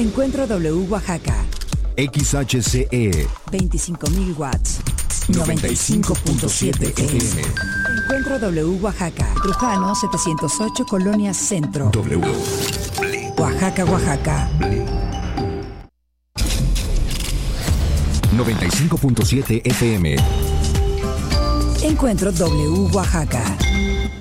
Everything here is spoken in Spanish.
Encuentro W Oaxaca. XHCE 25.000 watts. 95.7 FM. Encuentro W Oaxaca. Trujano 708 Colonia Centro. W. Oaxaca, Oaxaca. 95.7 FM. Encuentro W Oaxaca.